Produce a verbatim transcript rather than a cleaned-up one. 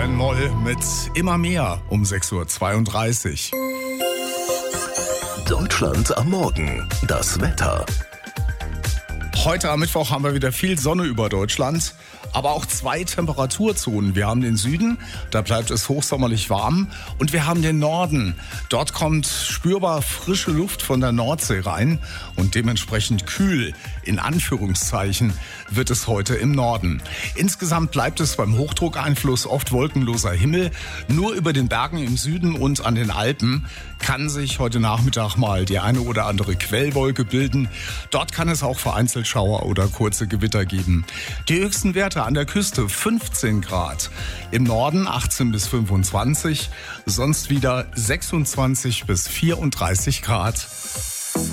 Sven Moll mit Immer mehr um sechs Uhr zweiunddreißig. Deutschland am Morgen. Das Wetter. Heute am Mittwoch haben wir wieder viel Sonne über Deutschland, aber auch zwei Temperaturzonen. Wir haben den Süden, da bleibt es hochsommerlich warm, und wir haben den Norden. Dort kommt spürbar frische Luft von der Nordsee rein und dementsprechend kühl, in Anführungszeichen, wird es heute im Norden. Insgesamt bleibt es beim Hochdruckeinfluss oft wolkenloser Himmel. Nur über den Bergen im Süden und an den Alpen kann sich heute Nachmittag mal die eine oder andere Quellwolke bilden. Dort kann es auch vereinzelt Schauer oder kurze Gewitter geben. Die höchsten Werte an der Küste fünfzehn Grad, im Norden achtzehn bis fünfundzwanzig, sonst wieder sechsundzwanzig bis vierunddreißig Grad.